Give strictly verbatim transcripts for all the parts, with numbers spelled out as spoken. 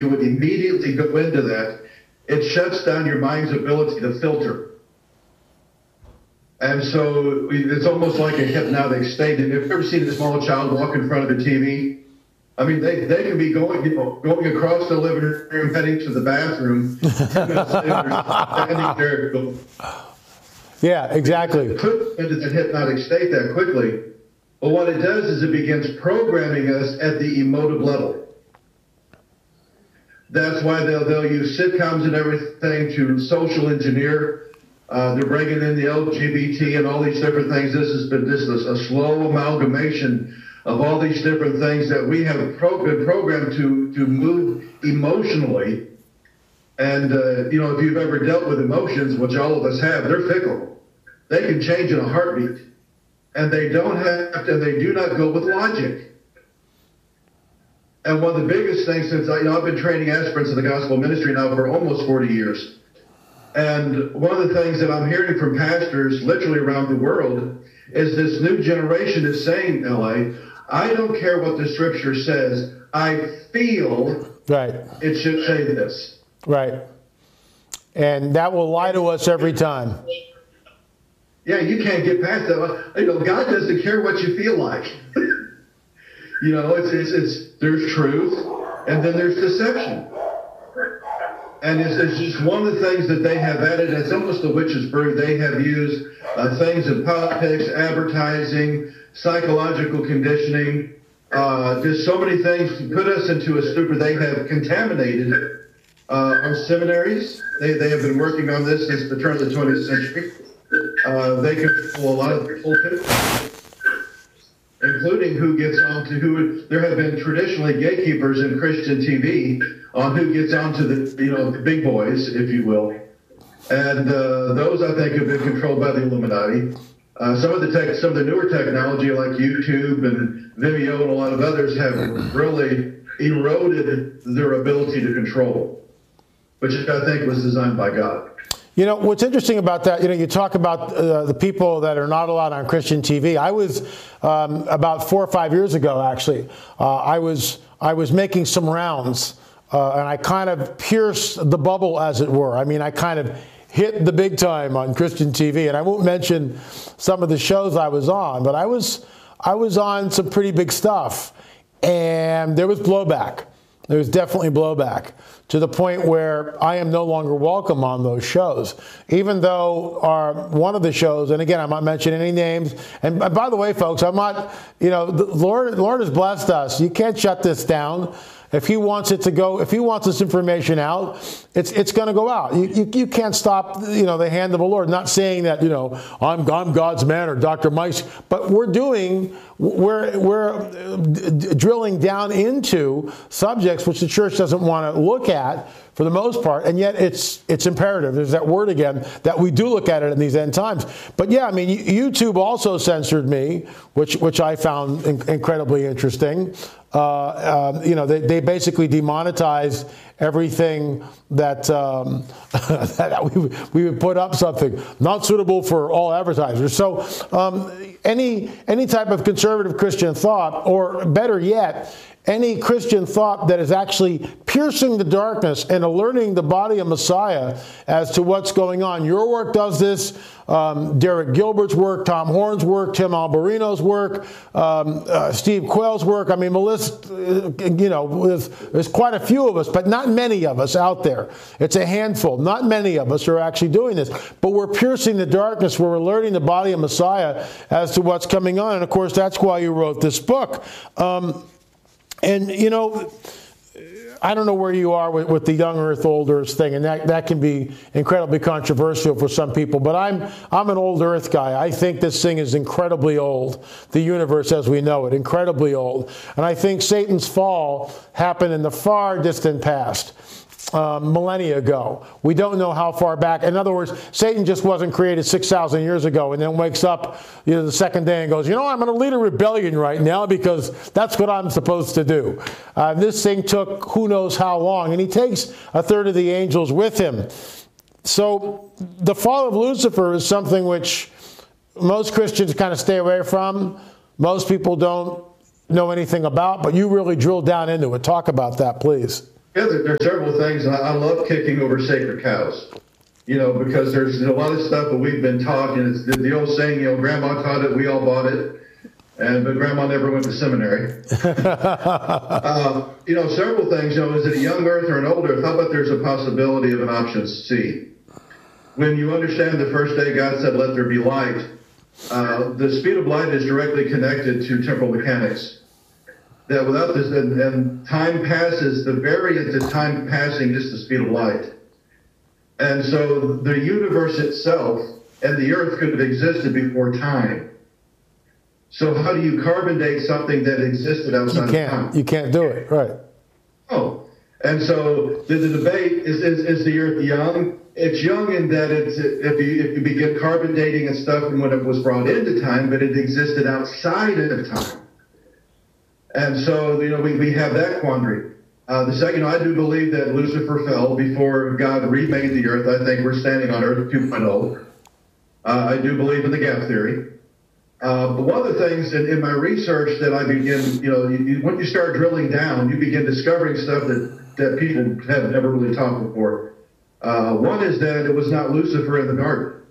would immediately go into that, it shuts down your mind's ability to filter. And so it's almost like a hypnotic state. And if you've ever seen a small child walk in front of a T V, I mean, they, they can be going, you know, going across the living room, heading to the bathroom. standing there. Yeah, exactly. Put into that hypnotic state that quickly. But what it does is it begins programming us at the emotive level. That's why they'll, they'll use sitcoms and everything to social engineer. Uh, they're bringing in the L G B T and all these different things. This has been just a, a slow amalgamation of all these different things that we have pro- been programmed to, to move emotionally. And, uh, you know, if you've ever dealt with emotions, which all of us have, they're fickle. They can change in a heartbeat. And they don't have to, they do not go with logic. And one of the biggest things, since I, you know, I've been training aspirants in the gospel ministry now for almost forty years. And one of the things that I'm hearing from pastors literally around the world is this new generation is saying, L A, I don't care what the scripture says. I feel right. It should say this. Right. And that will lie to us every time. Yeah, you can't get past that. You know, God doesn't care what you feel like. You know, it's, it's, it's there's truth, and then there's deception. And it's, it's just one of the things that they have added. It's almost a witch's brew. They have used uh, things in politics, advertising, psychological conditioning, uh, just so many things to put us into a stupor. They have contaminated uh, our seminaries. They, they have been working on this since the turn of the twentieth century. Uh, they control a lot of the pulpit, including who gets on to who. There have been traditionally gatekeepers in Christian T V on who gets onto the, you know, the big boys, if you will. And uh, those, I think, have been controlled by the Illuminati. Uh, some of the tech, some of the newer technology, like YouTube and Vimeo and a lot of others, have really eroded their ability to control, which I think was designed by God. You know, what's interesting about that, you know, you talk about uh, the people that are not allowed on Christian T V. I was, um, about four or five years ago, actually, uh, I was I was making some rounds, uh, and I kind of pierced the bubble, as it were. I mean, I kind of hit the big time on Christian T V, and I won't mention some of the shows I was on, but I was I was on some pretty big stuff, and there was blowback. There was definitely blowback, to the point where I am no longer welcome on those shows, even though our, one of the shows, and again, I'm not mentioning any names, and by the way, folks, I'm not, you know, the Lord, Lord has blessed us. You can't shut this down. If he wants it to go, if he wants this information out, it's it's going to go out. You, you you can't stop, you know, the hand of the Lord. Not saying that, you know, I'm I'm God's man or Doctor Mike's, but we're doing we're we're drilling down into subjects which the church doesn't want to look at for the most part, and yet it's it's imperative. There's that word again, that we do look at it in these end times. But yeah, I mean, YouTube also censored me, which which I found in, incredibly interesting. Uh, uh, you know, they, they basically demonetized everything that um, that we, we would put up something not suitable for all advertisers. So um, any any type of conservative Christian thought, or better yet, any Christian thought that is actually piercing the darkness and alerting the body of Messiah as to what's going on. Your work does this. Um, Derek Gilbert's work, Tom Horn's work, Tim Alberino's work, um, uh, Steve Quayle's work. I mean, the list, uh, you know, there's, there's quite a few of us, but not many of us out there. It's a handful. Not many of us are actually doing this. But we're piercing the darkness. We're alerting the body of Messiah as to what's coming on. And, of course, that's why you wrote this book. Um, And, you know, I don't know where you are with, with the young earth, old earth thing, and that, that can be incredibly controversial for some people. But I'm I'm an old earth guy. I think this thing is incredibly old, the universe as we know it, incredibly old. And I think Satan's fall happened in the far distant past. Um, millennia ago. We don't know how far back. In other words, Satan just wasn't created six thousand years ago and then wakes up, you know, the second day and goes, you know, I'm going to lead a rebellion right now because that's what I'm supposed to do. Uh, this thing took who knows how long, and he takes a third of the angels with him. So the fall of Lucifer is something which most Christians kind of stay away from. Most people don't know anything about, but you really drill down into it. Talk about that, please. Yeah, there, there are several things. I, I love kicking over sacred cows, you know, because there's a lot of stuff that we've been taught, and it's the, the old saying, you know, Grandma taught it, we all bought it, and but Grandma never went to seminary. uh, you know, several things. You know, is it a young Earth or an old Earth? How about there's a possibility of an option C? When you understand the first day God said, "Let there be light," uh, the speed of light is directly connected to temporal mechanics. That without this, and, and time passes, the variant of time passing is the speed of light. And so the universe itself and the earth could have existed before time. So how do you carbon date something that existed outside you can't, of time? You can't do it, right. Oh, and so the, the debate is, is, is the earth young? It's young in that it's, if you, if you begin carbon dating and stuff and when it was brought into time, but it existed outside of time. And so, you know, we, we have that quandary. Uh, the second, I do believe that Lucifer fell before God remade the earth. I think we're standing on Earth two point oh. Uh, I do believe in the gap theory. Uh, but one of the things in, in my research that I begin, you know, you, you, when you start drilling down, you begin discovering stuff that, that people have never really taught before. Uh, one is that it was not Lucifer in the garden.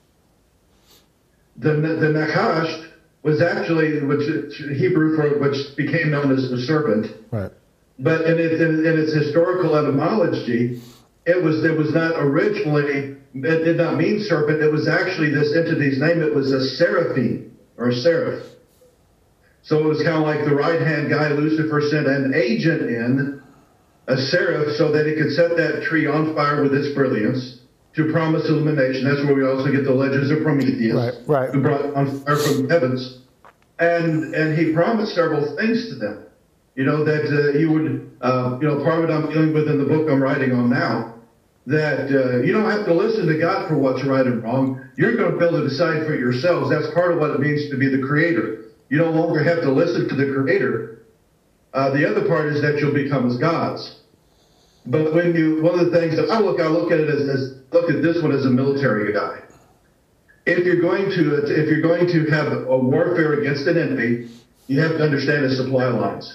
The, the Nakash was actually, which Hebrew for which became known as the serpent. Right. But in, it, in, in its historical etymology, it was it was not originally, it did not mean serpent. It was actually this entity's name. It was a seraphim or a seraph. So it was kind of like the right-hand guy, Lucifer, sent an agent in, a seraph, so that he could set that tree on fire with its brilliance to promise illumination. That's where we also get the legends of Prometheus, right, right. who brought on fire from the heavens. And and he promised several things to them. You know, that uh, you would, uh, you know, part of it I'm dealing with in the book I'm writing on now, that uh, you don't have to listen to God for what's right and wrong. You're going to be able to decide for yourselves. That's part of what it means to be the creator. You no longer have to listen to the creator. Uh, the other part is that you'll become as gods. But when you, one of the things that I look, I look at it as, as look at this one as a military guy. If you're going to, if you're going to have a warfare against an enemy, you have to understand the supply lines.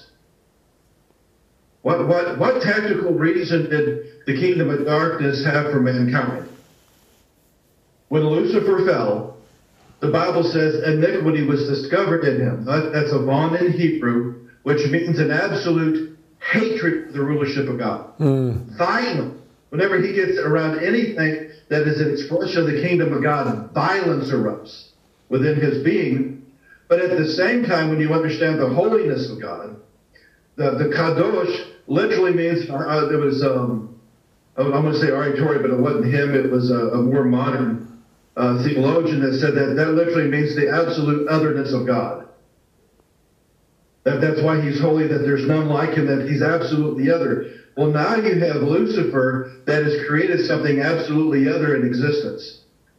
What what what tactical reason did the kingdom of darkness have for mankind? When Lucifer fell, the Bible says iniquity was discovered in him. That, that's a von in Hebrew, which means an absolute hatred for the rulership of God. Mm. Violent. Whenever he gets around anything that is an expression of the kingdom of God, violence erupts within his being. But at the same time, when you understand the holiness of God, the, the kadosh literally means, uh, it was, um, I'm going to say oratory, but it wasn't him. It was a, a more modern uh, theologian that said that that literally means the absolute otherness of God. That, that's why he's holy, that there's none like him, that he's absolutely other. Well, now you have Lucifer that has created something absolutely other in existence.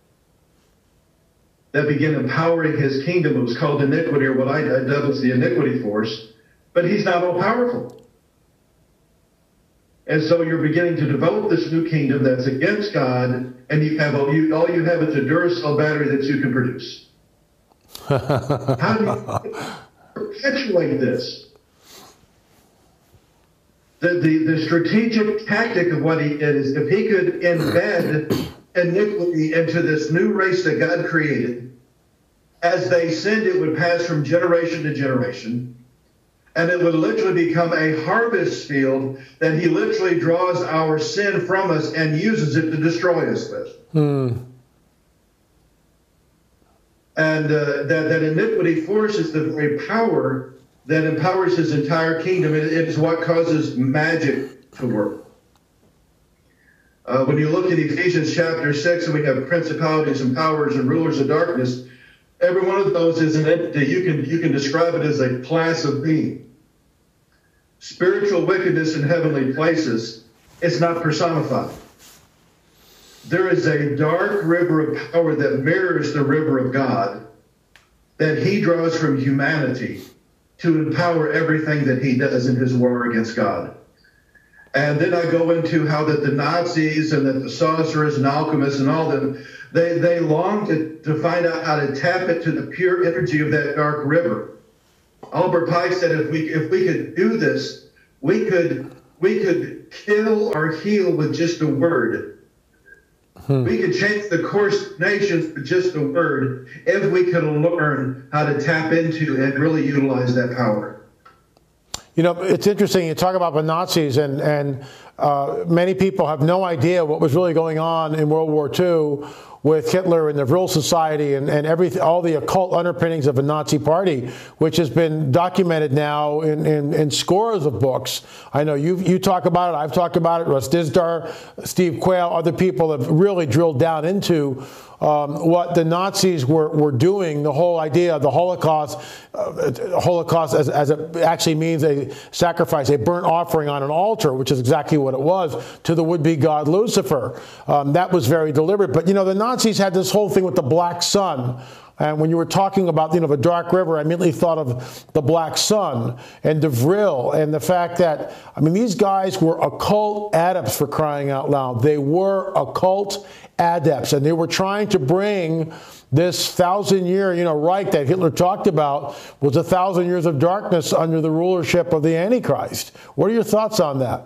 That began empowering his kingdom. It was called iniquity, or what I, I dub as the iniquity force. But he's not all powerful. And so you're beginning to develop this new kingdom that's against God, and you have all you, all you have is a Duracell battery that you can produce. How do you perpetuate this? The, the, the strategic tactic of what he did is if he could embed iniquity into this new race that God created, as they sinned, it would pass from generation to generation. And it would literally become a harvest field that he literally draws our sin from us and uses it to destroy us with. Hmm. And uh, that, that iniquity force is the very power that empowers his entire kingdom. It, it is what causes magic to work. Uh, when you look at Ephesians chapter six, and we have principalities and powers and rulers of darkness, every one of those is an entity. You can, you can describe it as a class of being. Spiritual wickedness in heavenly places, it's not personified. There is a dark river of power that mirrors the river of God that he draws from humanity to empower everything that he does in his war against God. And then I go into how that the Nazis and that the sorcerers and alchemists and all them, they, they long to, to find out how to tap into the pure energy of that dark river. Albert Pike said if we if we could do this, we could we could could kill or heal with just a word. Hmm. We could change the course of nations with just a word if we could learn how to tap into and really utilize that power. You know, it's interesting. You talk about the Nazis, and, and uh, many people have no idea what was really going on in World War Two with Hitler and the Vril Society and, and everything, all the occult underpinnings of the Nazi Party, which has been documented now in, in, in scores of books. I know you you talk about it. I've talked about it. Russ Dizdar, Steve Quayle, other people have really drilled down into Um, what the Nazis were, were doing, the whole idea of the Holocaust, uh, Holocaust as, as it actually means a sacrifice, a burnt offering on an altar, which is exactly what it was, to the would-be god Lucifer. Um, that was very deliberate. But, you know, the Nazis had this whole thing with the Black Sun. And when you were talking about, you know, the Dark River, I immediately thought of the Black Sun and the Vril and the fact that, I mean, these guys were occult adepts, for crying out loud. They were occult adepts, and they were trying to bring this thousand-year, you know, Reich that Hitler talked about was a thousand years of darkness under the rulership of the Antichrist. What are your thoughts on that?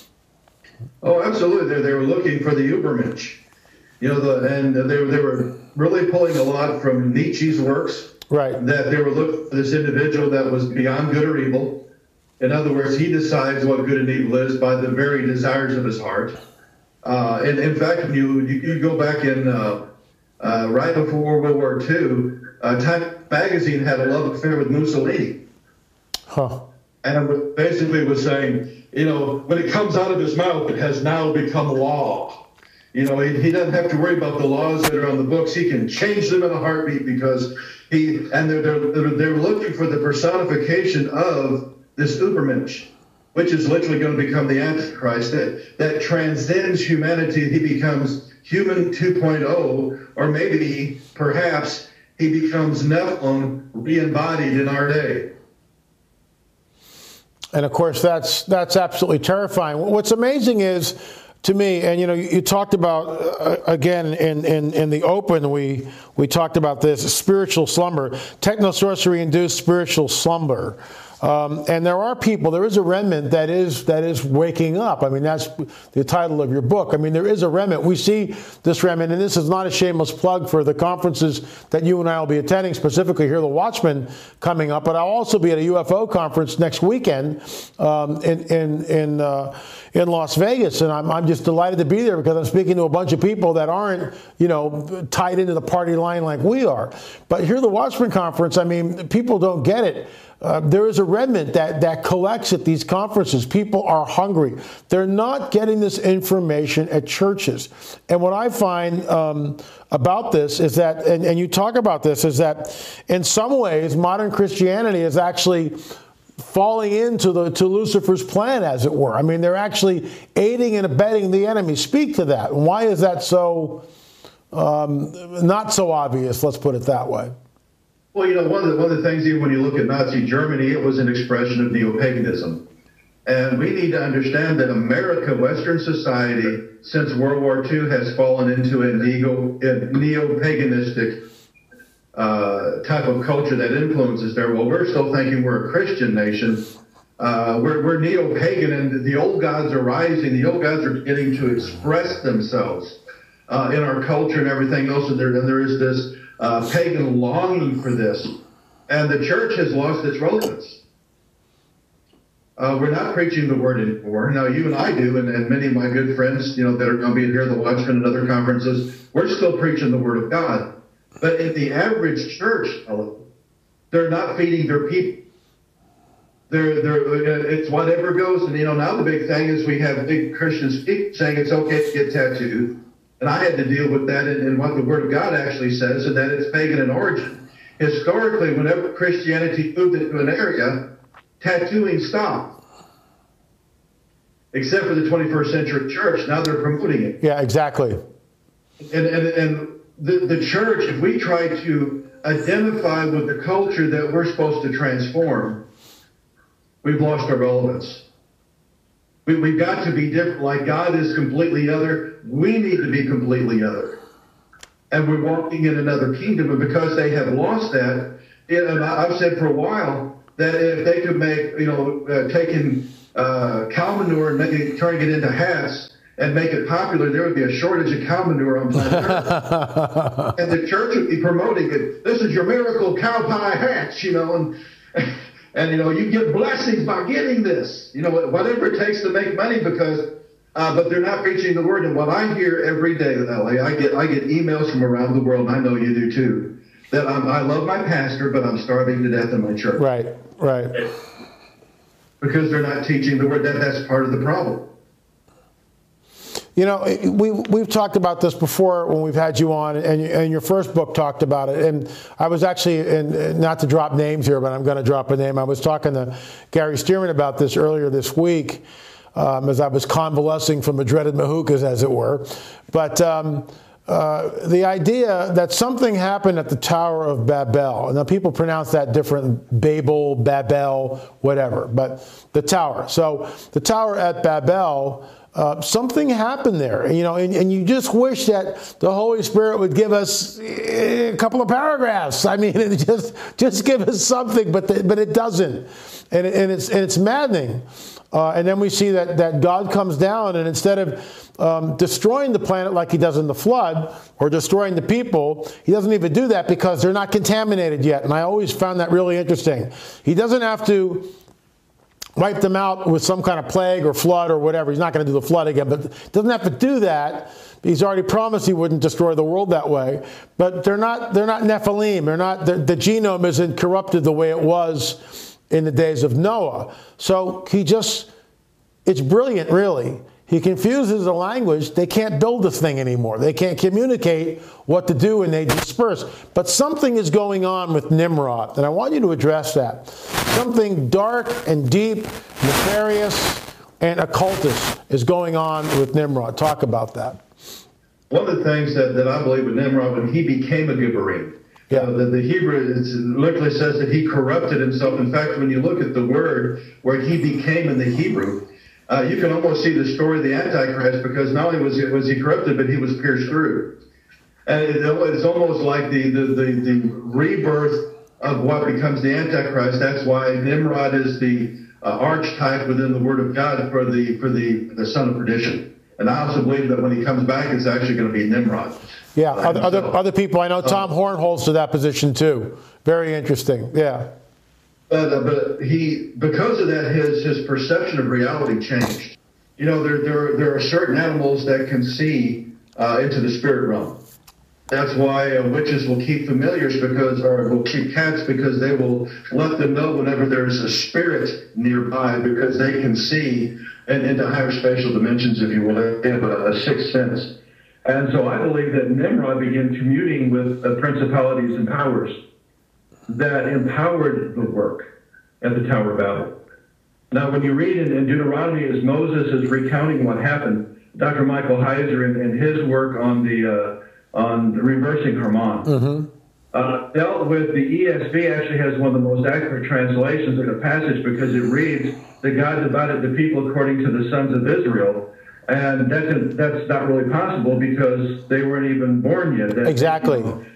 Oh, absolutely. They, they were looking for the Übermensch. You know, the, and they, they were really pulling a lot from Nietzsche's works. Right. That they were looking for this individual that was beyond good or evil. In other words, he decides what good and evil is by the very desires of his heart. Uh, and in fact, when you, you, you go back in uh, uh, right before World War Two, uh, Time magazine had a love affair with Mussolini. Huh. And it basically was saying, you know, when it comes out of his mouth, it has now become law. You know, he, he doesn't have to worry about the laws that are on the books. He can change them in a heartbeat because he, and they're, they're, they're looking for the personification of this Übermensch, which is literally going to become the Antichrist, that, that transcends humanity. He becomes human two point oh, or maybe, perhaps, he becomes Nephilim re-embodied in our day. And, of course, that's that's absolutely terrifying. What's amazing is, to me, and, you know, you, you talked about, uh, again, in, in, in the open, we, we talked about this, spiritual slumber, techno-sorcery-induced spiritual slumber. Um, and there are people, there is a remnant that is that is waking up. I mean, that's the title of your book. I mean, there is a remnant. We see this remnant, and this is not a shameless plug for the conferences that you and I will be attending, specifically here, the Watchman coming up. But I'll also be at a U F O conference next weekend um, in in in, uh, in Las Vegas, and I'm I'm just delighted to be there because I'm speaking to a bunch of people that aren't, you know, tied into the party line like we are. But here, the Watchman conference, I mean, people don't get it. Uh, there is a remnant that, that collects at these conferences. People are hungry. They're not getting this information at churches. And what I find um, about this is that, and, and you talk about this, is that in some ways, modern Christianity is actually falling into the to Lucifer's plan, as it were. I mean, they're actually aiding and abetting the enemy. Speak to that. Why is that so um, not so obvious? Let's put it that way. Well, you know, one of the, one of the things, even when you look at Nazi Germany, it was an expression of neo-paganism. And we need to understand that America, Western society, since World War Two, has fallen into a neo-paganistic uh, type of culture that influences there. Well, we're still thinking we're a Christian nation. Uh, we're, we're neo-pagan, and the old gods are rising. The old gods are getting to express themselves uh, in our culture and everything else. And there, and there is this Uh, pagan longing for this, and the church has lost its relevance. Uh, we're not preaching the word anymore. Now, you and I do, and, and many of my good friends, you know, that are going to be here, the Watchman and other conferences, we're still preaching the word of God. But in the average church, they're not feeding their people. They're, they're, it's whatever goes. And, you know, now the big thing is we have big Christians speak, saying it's okay to get tattooed. And I had to deal with that in, in what the Word of God actually says, and that it's pagan in origin. Historically, whenever Christianity moved into an area, tattooing stopped. Except for the twenty-first century church. Now they're promoting it. Yeah, exactly. And, and, and the, the church, if we try to identify with the culture that we're supposed to transform, we've lost our relevance. We, we've got to be different. Like God is completely other, we need to be completely other. And we're walking in another kingdom. And because they have lost that, and I've said for a while that if they could make, you know, uh, taking uh, cow manure and make it, turning it into hats and make it popular, there would be a shortage of cow manure on planet Earth. And the church would be promoting it. This is your miracle cow pie hats, you know, and, and, you know, you get blessings by getting this, you know, whatever it takes to make money because, uh, but they're not preaching the word. And what I hear every day in L A, I get, I get emails from around the world, and I know you do too, that I'm, I love my pastor, but I'm starving to death in my church. Right, right. Because they're not teaching the word. That, that's part of the problem. You know, we, we've talked about this before when we've had you on, and, and your first book talked about it. And I was actually, and not to drop names here, but I'm going to drop a name. I was talking to Gary Stearman about this earlier this week um, as I was convalescing from a dreaded mahukas, as it were. But um, uh, the idea that something happened at the Tower of Babel, and now people pronounce that different, Babel, Babel, whatever, but the tower. So the tower at Babel, Uh, something happened there, you know, and, and you just wish that the Holy Spirit would give us a couple of paragraphs. I mean, it just just give us something, but the, but it doesn't, and, and it's and it's maddening. Uh, and then we see that that God comes down, and instead of um, destroying the planet like He does in the flood or destroying the people, He doesn't even do that because they're not contaminated yet. And I always found that really interesting. He doesn't have to wipe them out with some kind of plague or flood or whatever. He's not going to do the flood again, but doesn't have to do that. He's already promised He wouldn't destroy the world that way. But they're not they're not Nephilim. They're not the, the genome isn't corrupted the way it was in the days of Noah. So He just it's brilliant, really. He confuses the language. They can't build this thing anymore. They can't communicate what to do, and they disperse. But something is going on with Nimrod, and I want you to address that. Something dark and deep, nefarious, and occultist is going on with Nimrod. Talk about that. One of the things that, that I believe with Nimrod, when he became a Gibberim, yeah. uh, the, the Hebrew it literally says that he corrupted himself. In fact, when you look at the word where he became in the Hebrew, Uh, you can almost see the story of the Antichrist, because not only was he, was he corrupted, but he was pierced through. And it, it's almost like the, the, the, the rebirth of what becomes the Antichrist. That's why Nimrod is the uh, archetype within the Word of God for the for the, the son of perdition. And I also believe that when he comes back, it's actually going to be Nimrod. Yeah, other, other, other people, I know Tom um, Horn holds to that position too. Very interesting, yeah. But, uh, but he, because of that, his his perception of reality changed. You know, there there there are certain animals that can see uh, into the spirit realm. That's why uh, witches will keep familiars because, or will keep cats because they will let them know whenever there's a spirit nearby, because they can see and into higher spatial dimensions, if you will. They have a, a sixth sense. And so I believe that Nimrod began communing with uh, principalities and powers that empowered the work at the Tower of Babel. Now, when you read in, in Deuteronomy, as Moses is recounting what happened, Doctor Michael Heiser in, in his work on the uh, on reversing Harmon mm-hmm. uh, dealt with the E S V. Actually, has one of the most accurate translations of the passage, because it reads that God divided the people according to the sons of Israel. And that's that's not really possible because they weren't even born yet. That's, exactly. You know,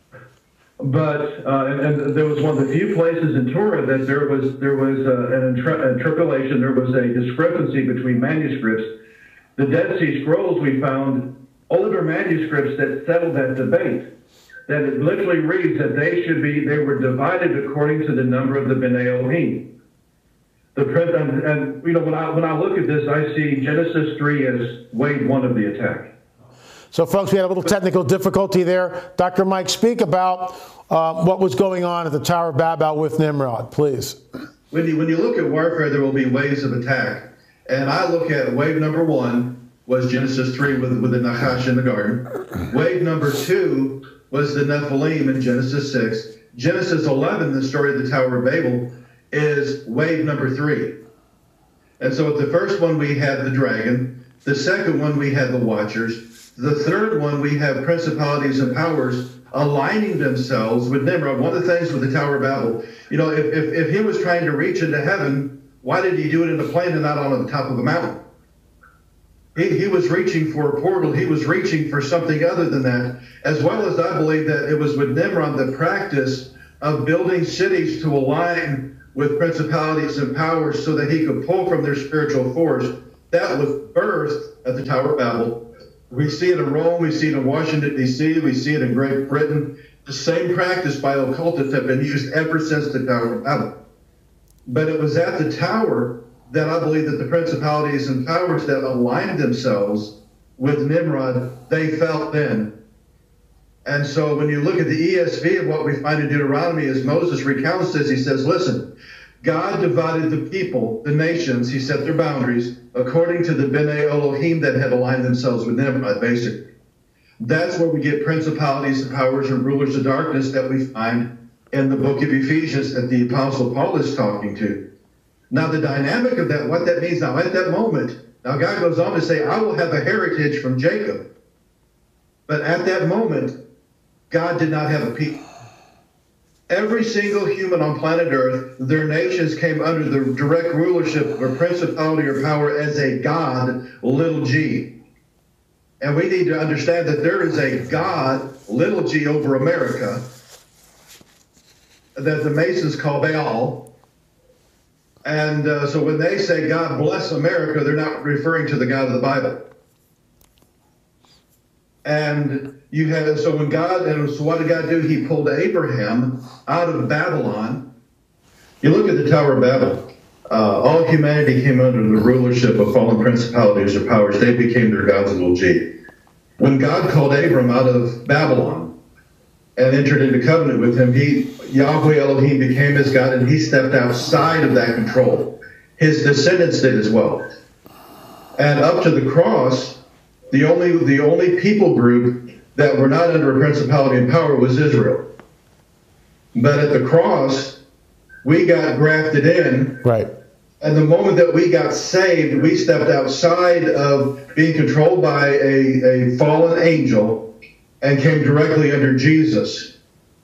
But uh, and, and there was one of the few places in Torah that there was there was uh, an interpolation. There was a discrepancy between manuscripts. The Dead Sea Scrolls, we found older manuscripts that settled that debate. That it literally reads that they should be they were divided according to the number of the Bnei Elohim. The print and, and you know when I when I look at this, I see Genesis three as wave one of the attack. So, folks, we had a little technical difficulty there. Doctor Mike, speak about uh, what was going on at the Tower of Babel with Nimrod, please. When you, when you look at warfare, there will be waves of attack. And I look at wave number one was Genesis three with, with the Nachash in the garden. Wave number two was the Nephilim in Genesis six. Genesis eleven, the story of the Tower of Babel, is wave number three. And so at the first one, we had the dragon. The second one, we had the Watchers. The third one, we have principalities and powers aligning themselves with Nimrod. One of the things with the Tower of Babel, you know, if, if, if he was trying to reach into heaven, why did he do it in a plane and not on the top of a mountain? He, he was reaching for a portal. He was reaching for something other than that, as well as I believe that it was with Nimrod the practice of building cities to align with principalities and powers so that he could pull from their spiritual force. That was birthed at the Tower of Babel. We see it in Rome, we see it in Washington, D C, we see it in Great Britain. The same practice by occultists have been used ever since the Tower of Babel. But it was at the Tower that I believe that the principalities and powers that aligned themselves with Nimrod, they felt then. And so when you look at the E S V of what we find in Deuteronomy, as Moses recounts this, he says, listen, God divided the people, the nations, he set their boundaries according to the B'nai Elohim that had aligned themselves with Nimrod, basically. That's where we get principalities and powers and rulers of darkness that we find in the book of Ephesians that the Apostle Paul is talking to. Now, the dynamic of that, what that means now, at that moment, now God goes on to say, I will have a heritage from Jacob. But at that moment, God did not have a people. Every single human on planet Earth, their nations came under the direct rulership or principality or power as a God, little g. And we need to understand that there is a God, little g, over America that the Masons call Baal. And uh, so when they say God bless America, they're not referring to the God of the Bible. And you had, so when God, and so what did God do? He pulled Abraham out of Babylon. You look at the Tower of Babel. Uh, all humanity came under the rulership of fallen principalities or powers. They became their gods, little g. When God called Abram out of Babylon and entered into covenant with him, he, Yahweh Elohim, became his God, and he stepped outside of that control. His descendants did as well. And up to the cross, the only the only people group that were not under a principality and power was Israel. But at the cross, we got grafted in. Right. And the moment that we got saved, we stepped outside of being controlled by a, a fallen angel and came directly under Jesus.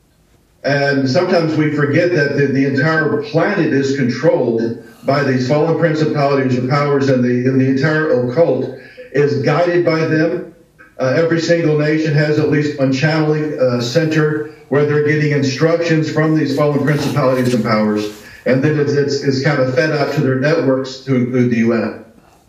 And sometimes we forget that the, the entire planet is controlled by these fallen principalities and powers, and the, and the entire occult is guided by them. Uh, every single nation has at least one channeling uh, center where they're getting instructions from these fallen principalities and powers. And then it's, it's, it's kind of fed out to their networks to include the U N.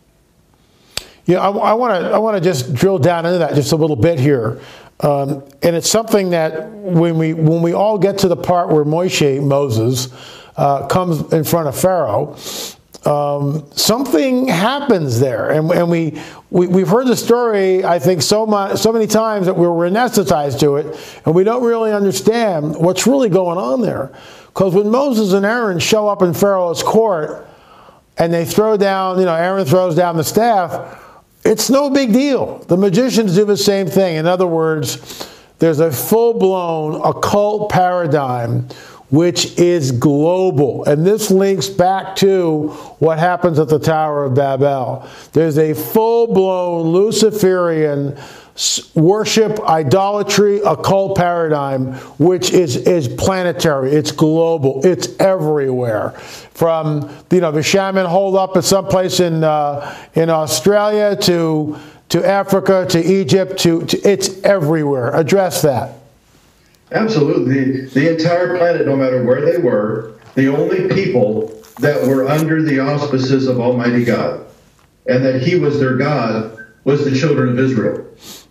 Yeah, I want to I want to just drill down into that just a little bit here, um, and it's something that when we when we all get to the part where Moshe Moses uh, comes in front of Pharaoh, um, something happens there, and and we, we we've heard the story I think so much so many times that we're anesthetized to it, and we don't really understand what's really going on there. Because when Moses and Aaron show up in Pharaoh's court and they throw down, you know, Aaron throws down the staff, it's no big deal. The magicians do the same thing. In other words, there's a full-blown occult paradigm which is global. And this links back to what happens at the Tower of Babel. There's a full-blown Luciferian worship, idolatry, occult paradigm, which is, is planetary. It's global. It's everywhere. From, you know, the shaman hold up at some place in uh, in Australia to to Africa to Egypt to, to it's everywhere. Address that. Absolutely. The, the entire planet, no matter where they were, the only people that were under the auspices of Almighty God and that He was their God was the children of Israel.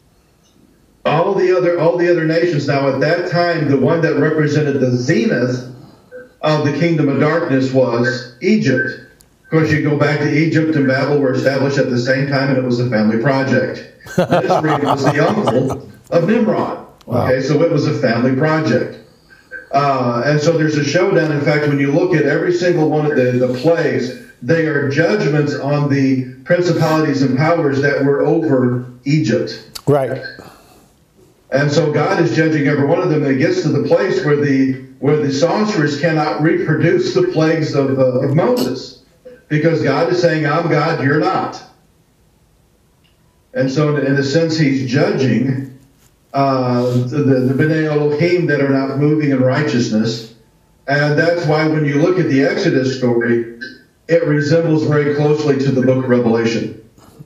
All the other all the other nations now at that time, the one that represented the zenith of the kingdom of darkness was Egypt. Of course, you go back to Egypt and Babel were established at the same time, and it was a family project. Israel was the uncle of Nimrod. Wow. Okay, so it was a family project. Uh, and so there's a showdown. In fact, when you look at every single one of the, the plagues, they are judgments on the principalities and powers that were over Egypt. Right. And so God is judging every one of them. And it gets to the place where the where the sorcerers cannot reproduce the plagues of, uh, of Moses, because God is saying, I'm God, you're not. And so in a sense, He's judging uh, the, the B'nai Elohim that are not moving in righteousness. And that's why when you look at the Exodus story, it resembles very closely to the book of Revelation.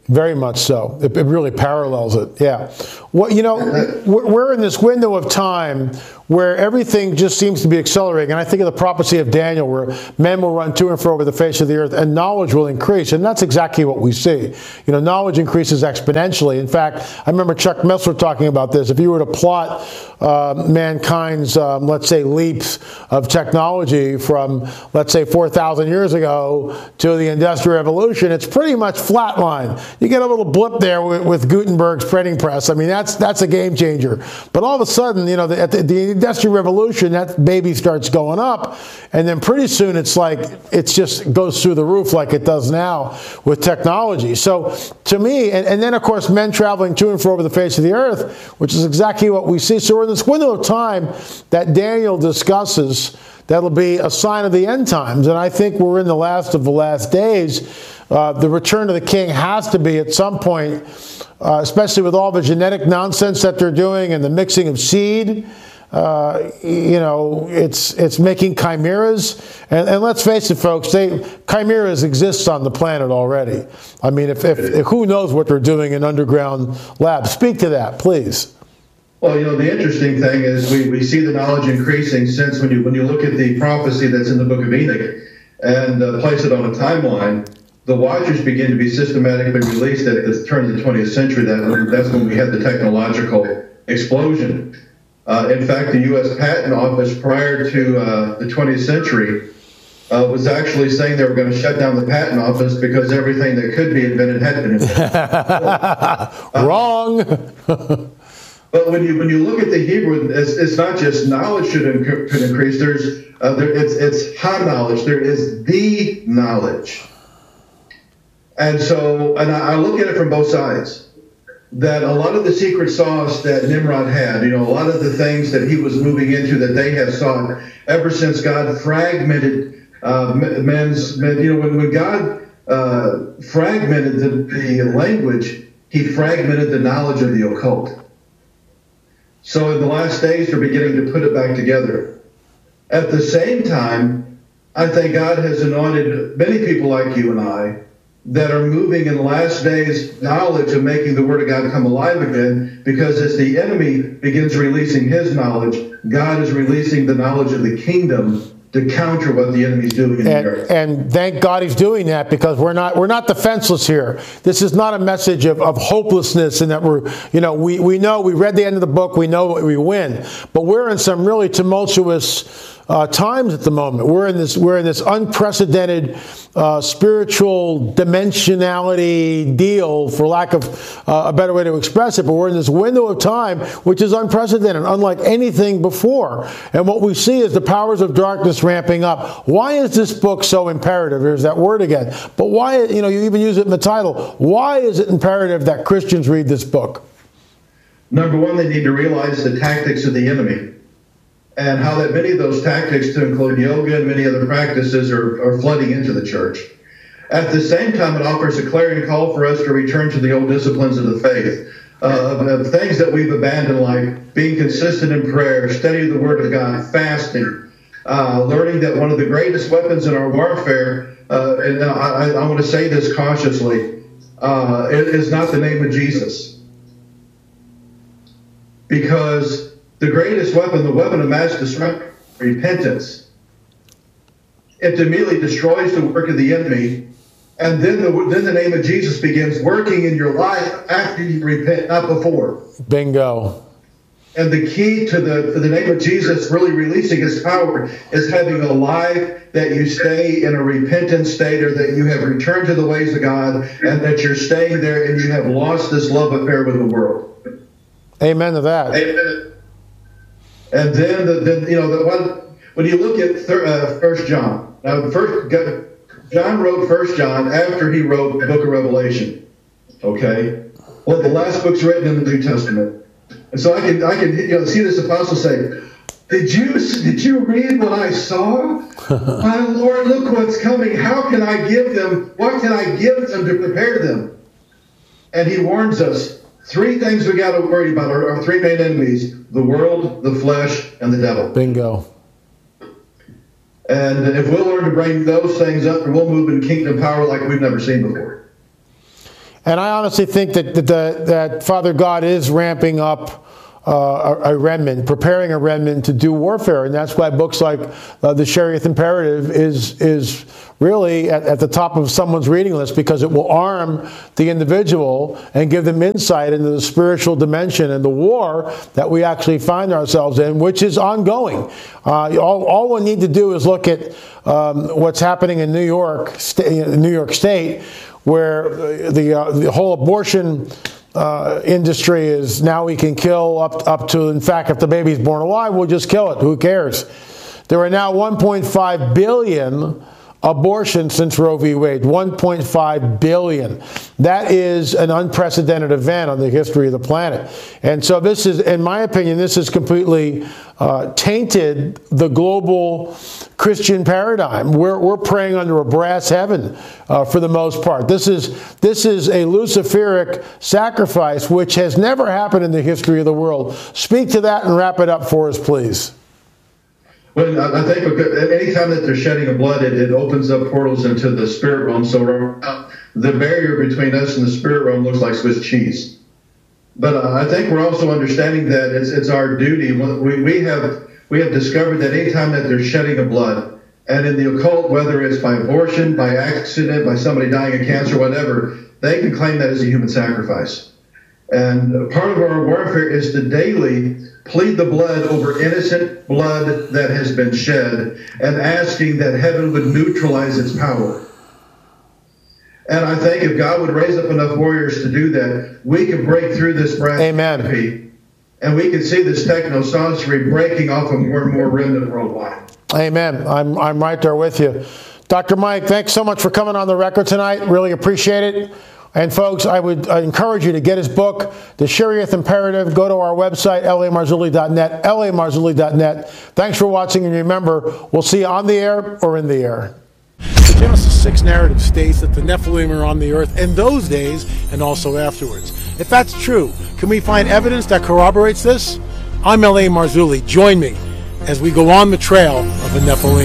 Very much so. It, it really parallels it. Yeah. Well, you know, we're in this window of time where everything just seems to be accelerating. And I think of the prophecy of Daniel, where men will run to and fro over the face of the earth, and knowledge will increase. And that's exactly what we see. You know, knowledge increases exponentially. In fact, I remember Chuck Missler talking about this. If you were to plot uh, mankind's, um, let's say, leaps of technology from, let's say, four thousand years ago to the Industrial Revolution, it's pretty much flatline. You get a little blip there with, with Gutenberg's printing press. I mean, that's that's a game changer. But all of a sudden, you know, the, at the, the Industrial Revolution, that baby starts going up, and then pretty soon it's like it just goes through the roof like it does now with technology. So to me, and, and then of course men traveling to and fro over the face of the earth, which is exactly what we see. So we're in this window of time that Daniel discusses that'll be a sign of the end times, and I think we're in the last of the last days. Uh, the return of the king has to be at some point, uh, especially with all the genetic nonsense that they're doing and the mixing of seed. Uh, you know, it's it's making chimeras, and, and let's face it, folks, they chimeras exist on the planet already. I mean, if, if, if who knows what they're doing in underground labs? Speak to that, please. Well, you know, the interesting thing is we, we see the knowledge increasing since when you when you look at the prophecy that's in the book of Enoch and uh, place it on a timeline, the watchers begin to be systematically released at the turn of the twentieth century. That that's when we had the technological explosion. Uh, in fact, the U S Patent Office prior to uh, the twentieth century uh, was actually saying they were going to shut down the Patent Office because everything that could be invented had been invented. uh, Wrong. But when you when you look at the Hebrew, it's, it's not just knowledge should, inc- should increase. There's uh, there, it's it's ha knowledge. There is the knowledge, and so and I, I look at it from both sides. That a lot of the secret sauce that Nimrod had, you know, a lot of the things that he was moving into that they have sought ever since God fragmented uh, men's, men, you know, when, when God uh, fragmented the, the language, he fragmented the knowledge of the occult. So in the last days, they're beginning to put it back together. At the same time, I think God has anointed many people like you and I that are moving in the last days knowledge of making the Word of God come alive again, because as the enemy begins releasing his knowledge, God is releasing the knowledge of the kingdom to counter what the enemy's doing in and, the earth. And thank God he's doing that, because we're not we're not defenseless here. This is not a message of, of hopelessness and that we're, you know, we, we know, we read the end of the book, we know we win. But we're in some really tumultuous Uh, times at the moment. We're in this we're in this unprecedented uh, spiritual dimensionality deal, for lack of uh, a better way to express it. But we're in this window of time which is unprecedented, unlike anything before. And what we see is the powers of darkness ramping up. Why is this book so imperative? There's that word again. But why, you know, you even use it in the title. Why is it imperative that Christians read this book? Number one, they need to realize the tactics of the enemy, and how that many of those tactics, to include yoga and many other practices, are, are flooding into the church. At the same time, it offers a clarion call for us to return to the old disciplines of the faith, uh, of, of things that we've abandoned, like being consistent in prayer, studying the Word of God, fasting, uh, learning that one of the greatest weapons in our warfare, uh, and I, I want to say this cautiously, uh, is not the name of Jesus. Because the greatest weapon, the weapon of mass destruction, repentance. It immediately destroys the work of the enemy, and then the then the name of Jesus begins working in your life after you repent, not before. Bingo. And the key to the to the name of Jesus really releasing his power is having a life that you stay in a repentant state, or that you have returned to the ways of God, and that you're staying there and you have lost this love affair with the world. Amen to that. Amen. And then, the, the you know, the one, when you look at thir, uh, First John, now first John wrote First John after he wrote the book of Revelation. Okay, well, the last book's written in the New Testament, and so I can I can you know see this apostle say, "Did you did you read what I saw? My Lord, look what's coming. How can I give them? What can I give them to prepare them?" And he warns us. Three things we got to worry about are our three main enemies: the world, the flesh, and the devil. Bingo. And if we'll learn to bring those things up, we'll move in kingdom power like we've never seen before. And I honestly think that that, the, that Father God is ramping up uh, a, a remnant, preparing a remnant to do warfare, and that's why books like uh, the Sherioth Imperative is is really at, at the top of someone's reading list, because it will arm the individual and give them insight into the spiritual dimension and the war that we actually find ourselves in, which is ongoing. Uh, all, all we need to do is look at um, what's happening in New York, New York State, where the uh, the whole abortion uh, industry is now we can kill up up to, in fact, if the baby's born alive, we'll just kill it. Who cares? There are now one point five billion abortions since Roe v. Wade. one point five billion. That is an unprecedented event on the history of the planet. And so this is, in my opinion, this has completely uh, tainted the global Christian paradigm. We're, we're praying under a brass heaven uh, for the most part. This is, this is a Luciferic sacrifice which has never happened in the history of the world. Speak to that and wrap it up for us, please. Well, I think anytime that they're shedding of blood, it, it opens up portals into the spirit realm. So the barrier between us and the spirit realm looks like Swiss cheese. But uh, I think we're also understanding that it's, it's our duty. We, we have we have discovered that anytime that they're shedding of blood, and in the occult, whether it's by abortion, by accident, by somebody dying of cancer, whatever, they can claim that as a human sacrifice. And part of our warfare is to daily plead the blood over innocent blood that has been shed, and asking that heaven would neutralize its power. And I think if God would raise up enough warriors to do that, we can break through this brass canopy, and we can see this techno-sorcery breaking off of more and more remnant worldwide. Amen. I'm, I'm right there with you. Doctor Mike, thanks so much for coming on the record tonight. Really appreciate it. And folks, I would I encourage you to get his book, The Sherioth Imperative. Go to our website, L A Marzulli dot net, L A Marzulli dot net. Thanks for watching, and remember, we'll see you on the air or in the air. The Genesis six narrative states that the Nephilim are on the earth in those days and also afterwards. If that's true, can we find evidence that corroborates this? I'm L A Marzulli. Join me as we go on the trail of the Nephilim.